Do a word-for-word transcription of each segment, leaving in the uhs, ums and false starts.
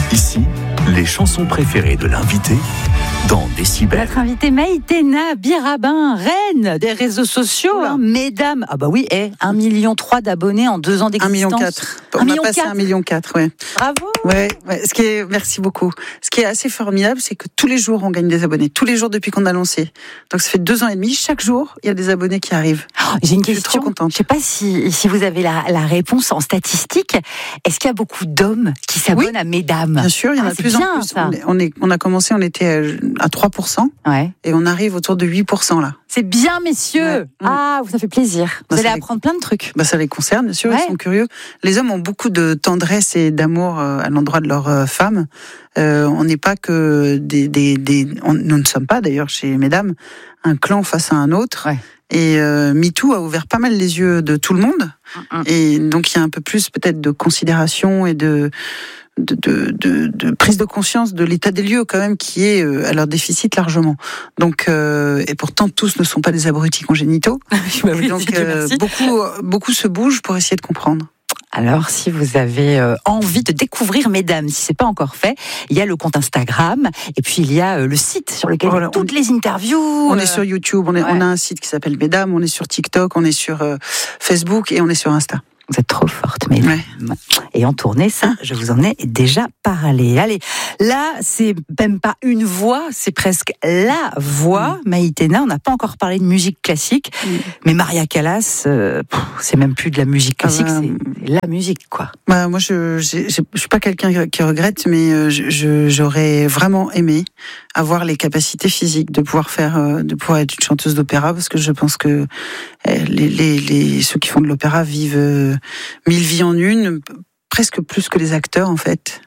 Ici, les chansons préférées de l'invité dans Décibel. Notre invitée Maïtena Birabin, reine des réseaux sociaux, hein, mesdames. Ah bah oui, eh, un million trois d'abonnés en deux ans d'existence. un million quatre. On a passé un million quatre, ouais. Bravo. Ouais, ouais. Ce qui est, merci beaucoup. Ce qui est assez formidable, c'est que tous les jours on gagne des abonnés. Tous les jours depuis qu'on a lancé. Donc ça fait deux ans et demi. Chaque jour, il y a des abonnés qui arrivent. Oh, j'ai une Je suis question. trop contente. Je sais pas si, si vous avez la, la réponse en statistique. Est-ce qu'il y a beaucoup d'hommes qui s'abonnent Oui. à mesdames? Bien sûr, il y en Ah, a de c'est plus bien, en plus. ça. On, est, on, est, on a commencé, on était à trois pour cent Ouais. et on arrive autour de huit pour cent là. C'est bien, messieurs. Ouais. Ah, ça fait plaisir. Vous Bah, allez ça apprendre plein de trucs. Bah, ça les concerne, bien sûr, Ouais. ils sont curieux. Les hommes ont beaucoup de tendresse et d'amour euh, à l'endroit de leurs euh, femmes. Euh, on n'est pas que des... des, des on, nous ne sommes pas, d'ailleurs, chez Mesdames, un clan face à un autre. Ouais. Et euh, MeToo a ouvert pas mal les yeux de tout le monde. Mm-mm. Et donc, il y a un peu plus peut-être de considération et de... De, de, de, de prise de conscience de l'état des lieux quand même qui est euh, à leur déficit largement. Donc euh, et pourtant tous ne sont pas des abrutis congénitaux. Bah oui, Et donc Dieu euh, merci. beaucoup beaucoup se bougent pour essayer de comprendre. Alors, si vous avez euh, envie de découvrir Mesdames, si c'est pas encore fait, il y a le compte Instagram et puis il y a euh, le site sur lequel Voilà, il y a toutes on- les interviews. On euh, est sur YouTube, on, est, ouais. on a un site qui s'appelle Mesdames, on est sur TikTok, on est sur euh, Facebook et on est sur Insta. Vous êtes trop forte, Mesdames. Ouais. Et en tournée, ça, je vous en ai déjà parlé. Allez, là, c'est même pas une voix, c'est presque la voix. Maïtena, on n'a pas encore parlé de musique classique, Mm. mais Maria Callas, euh, pff, c'est même plus de la musique classique, Ah bah, c'est c'est la musique, quoi. Bah, moi, je j'ai- j'ai- je suis pas quelqu'un qui regrette, mais euh, je- je- j'aurais vraiment aimé avoir les capacités physiques de pouvoir faire, euh, de pouvoir être une chanteuse d'opéra, parce que je pense que euh, les, les, les ceux qui font de l'opéra vivent euh, mille vies en une, presque plus que les acteurs en fait.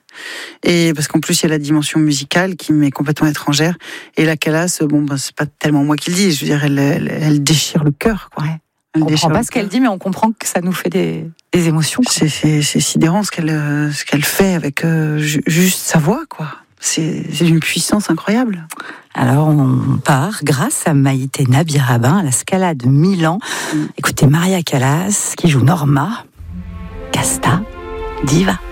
Et parce qu'en plus il y a la dimension musicale qui m'est complètement étrangère. Et la Callas, bon, ben c'est pas tellement moi qui le dis. Je veux dire, elle, elle, elle déchire le cœur, quoi. Ouais. Elle On déchire comprend pas le ce qu'elle cœur. dit, mais on comprend que ça nous fait des, des émotions, quoi. C'est, c'est, c'est sidérant ce qu'elle, euh, ce qu'elle fait avec euh, ju- juste sa voix, quoi. C'est, c'est d'une puissance incroyable. Alors, on part grâce à Maïtena Birabin à la Scala de Milan. Mm. Écoutez, Maria Callas qui joue Norma, Casta, Diva.